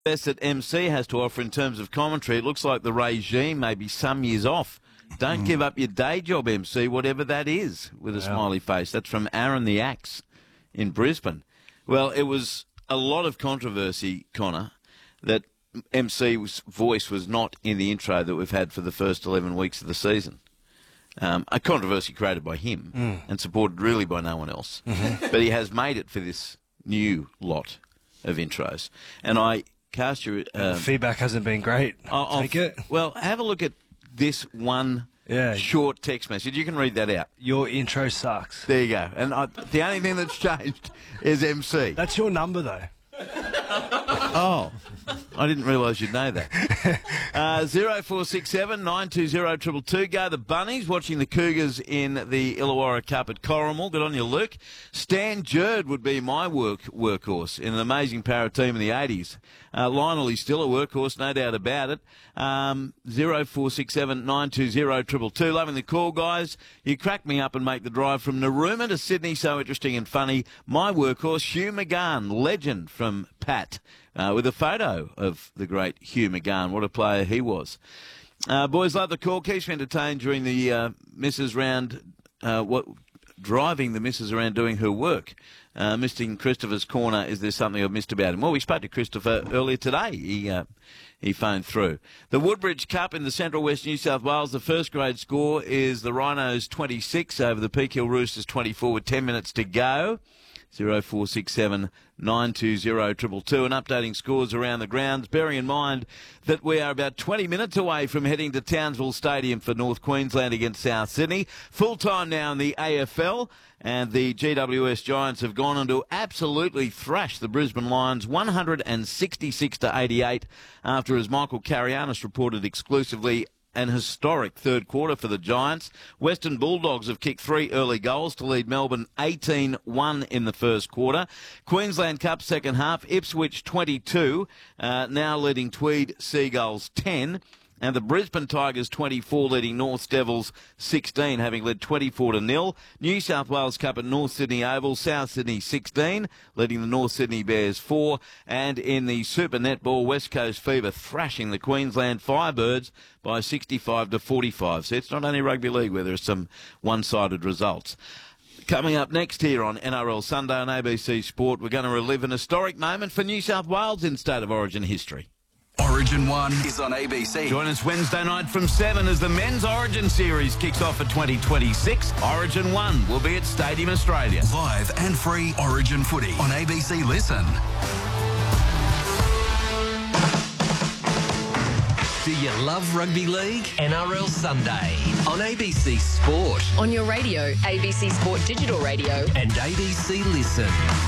best that MC has to offer in terms of commentary. It looks like the regime may be some years off. Don't give up your day job, MC, whatever that is, with a smiley face. That's from Aaron the Axe in Brisbane. Well, it was a lot of controversy, Connor, that MC's voice was not in the intro that we've had for the first 11 weeks of the season. A controversy created by him and supported really by no one else. But he has made it for this new lot of intros. And I cast your... the feedback hasn't been great. Take it. Well, have a look at this one short text message. You can read that out. Your intro sucks. There you go. And the only thing that's changed is MC. That's your number, though. Oh, I didn't realise you'd know that. 0467 920 222. Go the Bunnies, watching the Cougars in the Illawarra Cup at Corrimal. Good on you, Luke. Stan Jerd would be my workhorse in an amazing para team in the 80s. Lionel is still a workhorse, no doubt about it. 0467 920 222. Loving the call, guys. You crack me up and make the drive from Narooma to Sydney so interesting and funny. My workhorse, Hugh McGahn, legend from Pat, with a photo of the great Hugh McGahn. What a player he was. Boys, love the call. Keeps me entertained during the missus round, driving the missus around doing her work. Missing Christopher's corner. Is there something I've missed about him? Well, we spoke to Christopher earlier today. He phoned through. The Woodbridge Cup in the Central West New South Wales. The first grade score is the Rhinos 26 over the Peak Hill Roosters 24 with 10 minutes to go. 0467 920 222, and updating scores around the grounds, bearing in mind that we are about 20 minutes away from heading to Townsville Stadium for North Queensland against South Sydney. Full time now in the AFL, and the GWS Giants have gone on to absolutely thrash the Brisbane Lions 166-88 after, as Michael Carianis reported exclusively, an historic third quarter for the Giants. Western Bulldogs have kicked 3 early goals to lead Melbourne 18-1 in the first quarter. Queensland Cup second half, Ipswich 22, now leading Tweed Seagulls 10. And the Brisbane Tigers 24 leading North Devils 16, having led 24-0. New South Wales Cup at North Sydney Oval, South Sydney 16, leading the North Sydney Bears 4. And in the Super Netball, West Coast Fever thrashing the Queensland Firebirds by 65-45. So it's not only rugby league where there are some one-sided results. Coming up next here on NRL Sunday on ABC Sport, we're going to relive an historic moment for New South Wales in State of Origin history. Origin 1 is on ABC. Join us Wednesday night from 7 as the Men's Origin Series kicks off for 2026. Origin 1 will be at Stadium Australia. Live and free Origin footy on ABC Listen. Do you love rugby league? NRL Sunday on ABC Sport. On your radio, ABC Sport Digital Radio. And ABC Listen.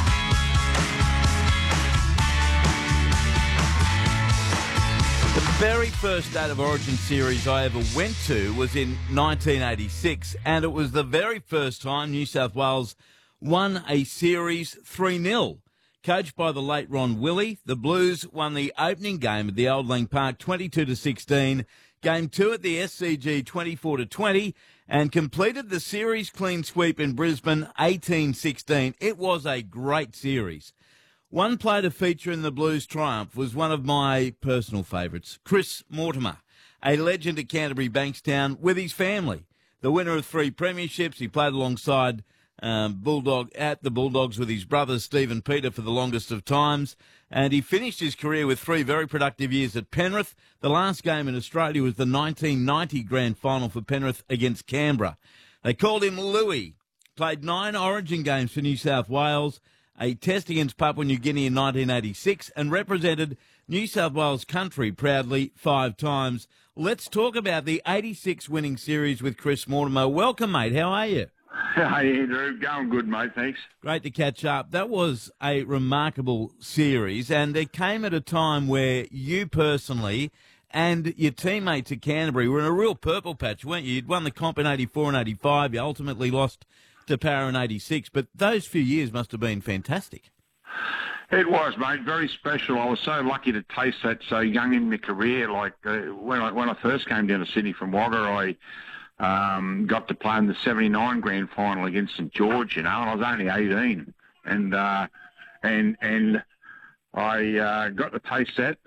The very first State of Origin series I ever went to was in 1986, and it was the very first time New South Wales won a series 3-0. Coached by the late Ron Willey, the Blues won the opening game at the Old Lang Park 22-16, Game 2 at the SCG 24-20, and completed the series clean sweep in Brisbane 18-16. It was a great series. One player to feature in the Blues' triumph was one of my personal favourites, Chris Mortimer, a legend at Canterbury Bankstown with his family. The winner of 3 premierships, he played alongside the Bulldogs with his brother Stephen Peter for the longest of times, and he finished his career with 3 very productive years at Penrith. The last game in Australia was the 1990 Grand Final for Penrith against Canberra. They called him Louis, played 9 Origin games for New South Wales, a test against Papua New Guinea in 1986, and represented New South Wales country proudly 5 times. Let's talk about the 86 winning series with Chris Mortimer. Welcome, mate. How are you? Hey, Andrew. Going good, mate. Thanks. Great to catch up. That was a remarkable series, and it came at a time where you personally and your teammates at Canterbury were in a real purple patch, weren't you? You'd won the comp in 84 and 85. You ultimately lost to Para in 86, but those few years must have been fantastic. It was, mate, very special. I was so lucky to taste that so young in my career. Like when I first came down to Sydney from Wagga, I got to play in the 79 grand final against St George, and I was only 18, and I got to taste that.